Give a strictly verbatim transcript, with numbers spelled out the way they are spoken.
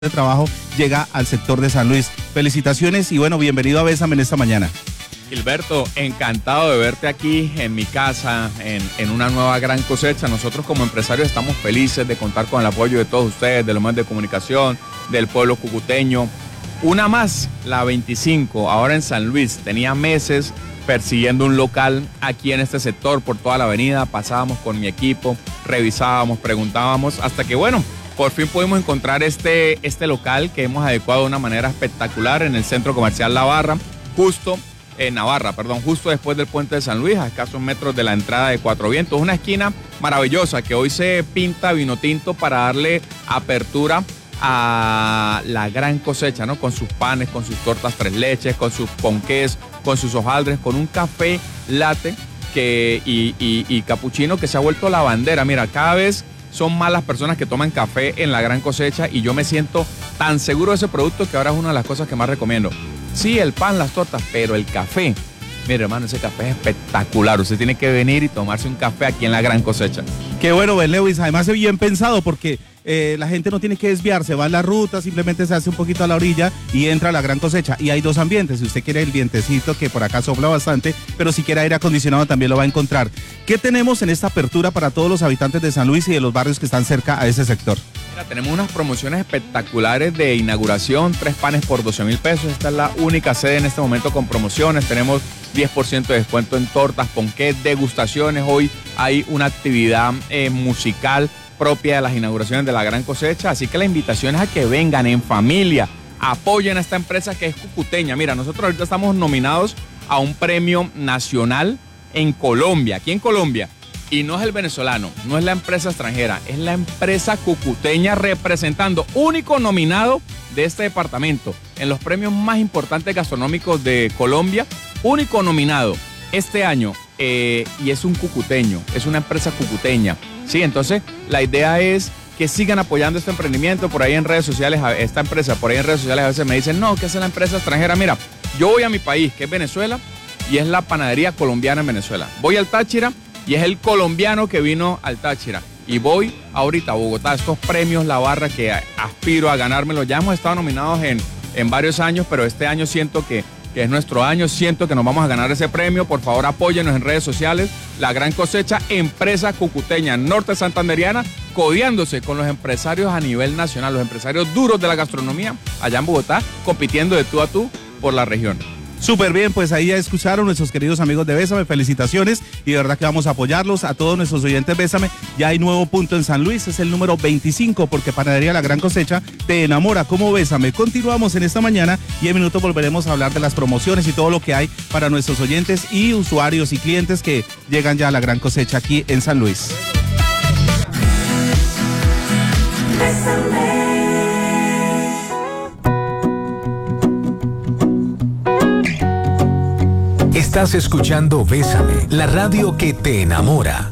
de trabajo llega al sector de San Luis. Felicitaciones y bueno, bienvenido a Bésame en esta mañana. Gilberto, encantado de verte aquí en mi casa, en, en una nueva gran cosecha. Nosotros como empresarios estamos felices de contar con el apoyo de todos ustedes, de los medios de comunicación, del pueblo cucuteño. Una más, la veinticinco, ahora en San Luis. Tenía meses persiguiendo un local aquí en este sector, por toda la avenida. Pasábamos con mi equipo, revisábamos, preguntábamos, hasta que bueno, por fin pudimos encontrar este, este local que hemos adecuado de una manera espectacular en el Centro Comercial La Barra, justo en Navarra, perdón, justo después del puente de San Luis, a escasos metros de la entrada de Cuatro Vientos. Una esquina maravillosa que hoy se pinta vino tinto para darle apertura a la gran cosecha, ¿no? Con sus panes, con sus tortas tres leches, con sus ponqués, con sus hojaldres, con un café latte que, y, y, y capuchino que se ha vuelto la bandera. Mira, cada vez son más las personas que toman café en la gran cosecha y yo me siento tan seguro de ese producto que ahora es una de las cosas que más recomiendo. Sí, el pan, las tortas, pero el café. Mire, hermano, ese café es espectacular. Usted tiene que venir y tomarse un café aquí en la gran cosecha. Qué bueno, Ben Lewis. Además es bien pensado porque eh, la gente no tiene que desviarse, va en la ruta, simplemente se hace un poquito a la orilla y entra a la gran cosecha. Y hay dos ambientes. Si usted quiere el vientecito, que por acá sopla bastante, pero si quiere aire acondicionado también lo va a encontrar. ¿Qué tenemos en esta apertura para todos los habitantes de San Luis y de los barrios que están cerca a ese sector? Mira, tenemos unas promociones espectaculares de inauguración, tres panes por doce mil pesos. Esta es la única sede en este momento con promociones. Tenemos diez por ciento de descuento en tortas, ponqués, degustaciones. Hoy hay una actividad eh, musical propia de las inauguraciones de la gran cosecha. Así que la invitación es a que vengan en familia, apoyen a esta empresa que es cucuteña. Mira, nosotros ahorita estamos nominados a un premio nacional en Colombia, aquí en Colombia. Y no es el venezolano, no es la empresa extranjera, es la empresa cucuteña representando, único nominado de este departamento en los premios más importantes gastronómicos de Colombia, único nominado este año, eh, y es un cucuteño, es una empresa cucuteña. Sí, entonces la idea es que sigan apoyando este emprendimiento. Por ahí en redes sociales, esta empresa, por ahí en redes sociales a veces me dicen, no, que es la empresa extranjera. Mira, yo voy a mi país, que es Venezuela, y es la panadería colombiana en Venezuela. Voy al Táchira, y es el colombiano que vino al Táchira. Y voy ahorita a Bogotá, estos premios La Barra que aspiro a ganármelos. Ya hemos estado nominados en, en varios años, pero este año siento que, que es nuestro año, siento que nos vamos a ganar ese premio. Por favor, apóyenos en redes sociales. La gran cosecha, empresa cucuteña norte santanderiana, codeándose con los empresarios a nivel nacional, los empresarios duros de la gastronomía allá en Bogotá, compitiendo de tú a tú por la región. Súper bien, pues ahí ya escucharon nuestros queridos amigos de Bésame, felicitaciones y de verdad que vamos a apoyarlos a todos nuestros oyentes Bésame. Ya hay nuevo punto en San Luis, es el número veinticinco, porque Panadería La Gran Cosecha te enamora como Bésame. Continuamos en esta mañana y en minutos volveremos a hablar de las promociones y todo lo que hay para nuestros oyentes y usuarios y clientes que llegan ya a La Gran Cosecha aquí en San Luis. Bésame. Estás escuchando Bésame, la radio que te enamora.